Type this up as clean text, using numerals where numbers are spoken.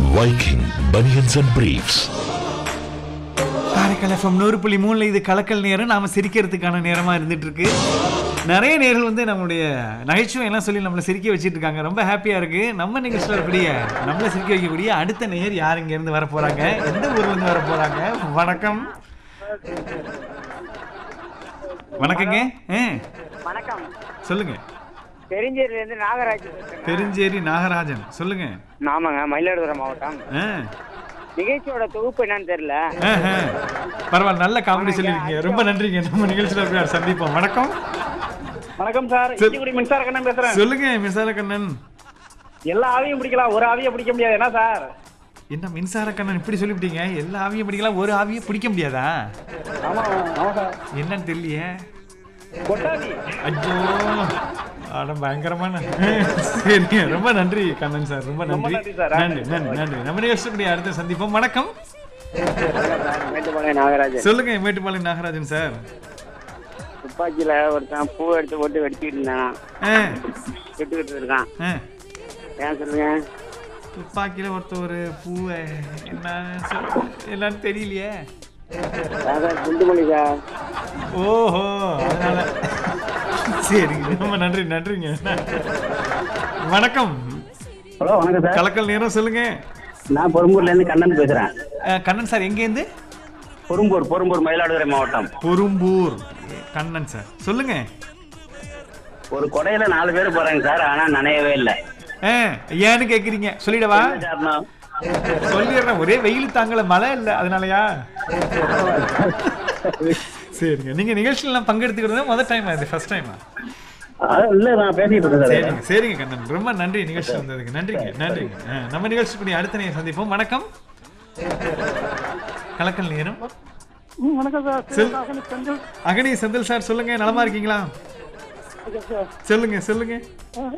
Viking Bunions and Briefs. Karaikal FM 100.3 இது கலக்கல் நேரம். நாம சிரிக்கிறதுக்கான நேரமா இருந்துட்டு இருக்கு. நிறைய நேர்கள் வந்து நம்மளுடைய நகைச்சுவை எல்லாம் சொல்லி நம்மளை சிரிக்க வச்சிட்டு இருக்காங்க. ரொம்ப ஹாப்பியா இருக்கு. நம்ம நிகழ்ச்சியில் இருக்கக்கூடிய நம்மளை சிரிக்க வைக்கக்கூடிய அடுத்த நேயர் யார் இங்க இருந்து வர போறாங்க, எந்த ஊர்ல இருந்து வர போறாங்க? வணக்கம். வணக்கங்க. வணக்கம். சொல்லுங்க. பெருஞ்சேரியில இருந்து நாகராஜன். பெருஞ்சேரி நாகராஜன், சொல்லுங்க. ஆமாங்க, மயிலாடுதுறை மாவட்டம். நிகழ்ச்சியோட தொகுப்பு என்னன்னு தெரியல. பரவாயில்ல, நல்ல காமெடி சொல்லிருக்கீங்க. ரொம்ப நன்றிங்க. நம்ம நிகழ்ச்சியில சந்திப்போம். வணக்கம். வணக்கம் சார், இஞ்சிக்குடி மின்சார கண்ணன் பேசுறேன். சொல்லுங்க மின்சார கண்ணன். எல்லா ஆவியும் பிடிக்கலாம், ஒரு ஆவியை பிடிக்க முடியாது. என்ன சார்? என்ன மின்சார கண்ணன் இப்படி சொல்லிவிட்டீங்க? எல்லா ஆவியும் பிடிக்கலாம், ஒரு ஆவியை பிடிக்க முடியாதா? ஆமா ஆமா சார். என்னன்னு தெரியலையே. கொட்டாவி. ஐயோ, அட பயங்கரமான. சரிங்க, ரொம்ப நன்றி கண்ணன் சார், ரொம்ப நன்றி. நன்றி நன்றி நன்றி. நம்ம நிகழ்ச்சிக்குரிய அடுத்த சந்திப்போம். வணக்கம். மேட்டுப்பாளையம் நாகராஜன். சொல்லுங்க மேட்டுப்பாளையம் நாகராஜன் சார். துப்பாக்கியில ஒருத்தன் பூ எடுத்து போட்டு வெடிச்சுட்டு இருந்தான், கெட்டுக்கிட்டு இருக்கான். ஏன் சொல்லுங்க. துப்பாக்கியில ஒருத்த ஒரு பூவை என்ன என்னன்னு தெரியலையே. குண்டுமணி சார். ஓஹோ, அதனால. சரிங்க, ரொம்ப நன்றி நன்றிங்க. வணக்கம். ஹலோ, வணக்கம் சார். கலக்கல் நேரம், சொல்லுங்க. நான் பொறும்பூர்ல இருந்து கண்ணன் பேசுறேன். கண்ணன் சார் எங்க இருந்து? பொறும்பூர் மயிலாடுதுறை மாவட்டம். பொறும்பூர் கண்ணன் சார், சொல்லுங்க. ஒரு கொடையில 4 பேர் போறாங்க சார், ஆனா நனையவே இல்லை. ஏன்னு கேக்குறீங்க, சொல்லிடவா? சொல்லிடுறேன். ஒரே வெயில் தாங்கல, மழை இல்லை, அதனாலயா? சரிங்க. நீங்க நிகழ்ச்சியில பங்கெடுத்துக்கிறது முதல் டைம், ஃபர்ஸ்ட் டைமா? இல்ல, நான் பேசிட்டு இருக்கேன். சரிங்க சரிங்க கண்ணன், ரொம்ப நன்றி நிகழ்ச்சி வந்ததுக்கு. நன்றிங்க நன்றிங்க. நம்ம நிகழ்ச்சிக்குரிய அடுத்த நேரம் சந்திப்போம். வணக்கம். கலக்கல் நேரம். வணக்கம் சார். அகனி செந்தில் சார், சொல்லுங்க. நலமா இருக்கீங்களா? சொல்லுங்க சொல்லுங்க.